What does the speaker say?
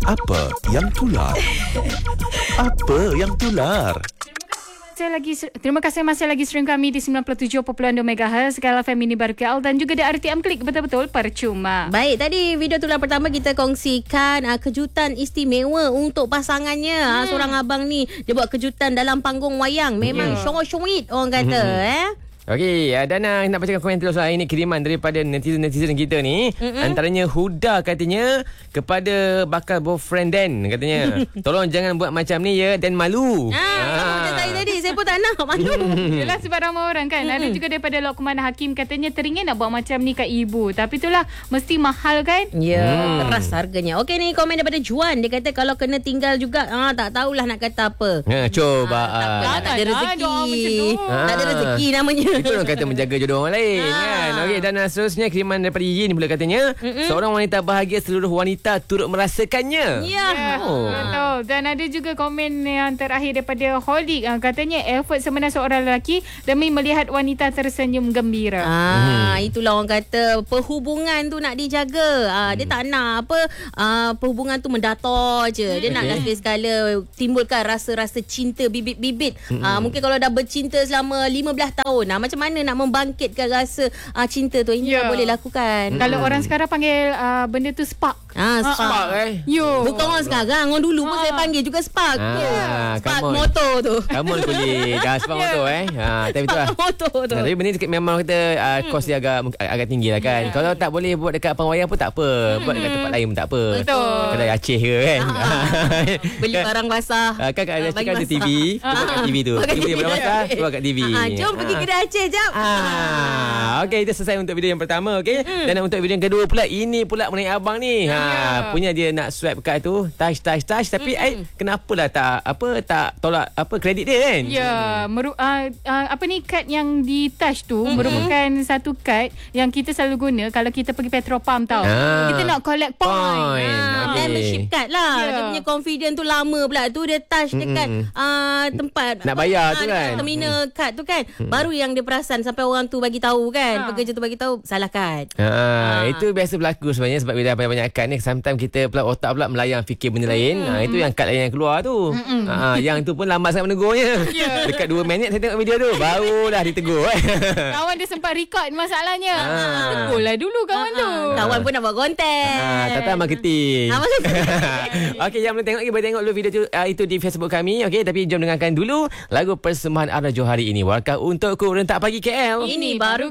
Apa yang tular? Apa yang tular? Terima kasih masih lagi stream kami di 97.2 MHz Segala Family Barkel dan juga di RTM Klik, betul-betul percuma. Baik, tadi video tular pertama kita kongsikan kejutan istimewa untuk pasangannya. Seorang abang ni dia buat kejutan dalam panggung wayang. Memang syong-syongit orang kata. Okey, dan nak bacakan komen terus lah. Ini kiriman daripada netizen kita ni. Antaranya Huda katanya kepada bakal boyfriend Dan katanya, tolong jangan buat macam ni ya, Dan malu. Sama macam saya tadi, saya pun tak nak malu. Yelah, sebab ramai orang kan. Ada juga daripada Lokman Hakim katanya teringin nak buat macam ni kat ibu, tapi itulah mesti mahal kan. Ya, keras harganya. Okey, ni komen daripada Juan. Dia kata kalau kena tinggal juga tak tahulah nak kata apa. Coba tak ada rezeki. Tak ada rezeki namanya. Itu orang kata menjaga jodoh orang lain kan. Okey, dan seterusnya kiriman daripada Yin pula katanya, seorang wanita bahagia, seluruh wanita turut merasakannya. Betul. Dan ada juga komen yang terakhir daripada Holik, katanya effort sebenar seorang lelaki demi melihat wanita tersenyum gembira. Itulah orang kata perhubungan tu nak dijaga. Dia tak nak perhubungan tu mendatar je. Dia nak sekali-sekala timbulkan rasa-rasa cinta bibit-bibit. Mungkin kalau dah bercinta selama 15 tahun, macam mana nak membangkitkan rasa cinta tu? Ini boleh lakukan. Kalau orang sekarang panggil benda tu spark. Spark bukan orang sekarang, orang dulu pun saya panggil juga spark. Spark motor tu. Kamu kulit spark motor tapi tu lah motor tu. Tapi benda ni memang kita kos dia agak tinggi lah kan. Kalau tak boleh buat dekat pengwayang pun tak apa, buat dekat tempat lain pun tak apa. Betul. Kedai Aceh ke kan. Beli barang basah. Kan ada TV, buat kat TV tu. Beli barang basah, buat kat TV. Jom pergi kedai Aceh jap. Okey, itu selesai untuk video yang pertama. Okey. Dan untuk video yang kedua pula, ini pula mengenai abang ni. Punya dia nak swipe kad tu, touch tapi kenapalah tak tolak kredit dia kan. Kad yang di touch tu merupakan satu kad yang kita selalu guna kalau kita pergi petrol pump tau. Kita nak collect point. Membership card lah. Dia punya confident tu lama pula tu, dia touch dekat tempat nak bayar tu kan, terminal kad tu kan. Baru yang dia perasan sampai orang tu bagi tahu kan. Pekerja tu bagi tahu salah kad. Itu biasa berlaku sebenarnya sebab bila banyak-banyak kad ni, sometimes kita pula otak pula melayang fikir benda lain. Itu yang kad lain yang keluar tu. Yang tu pun lambat sangat menegurnya. Dekat 2 minit saya tengok video tu barulah ditegur. Kawan dia sempat record masalahnya. Tegur lah dulu kawan tu. Kawan pun nak buat konten. Tata marketing. Okey, yang belum tengok lagi boleh tengok dulu video tu, itu di Facebook kami. Okey, tapi jom dengarkan dulu lagu persembahan Ara Johari ini. Warkah untukku Rentak Pagi KL. Ini baru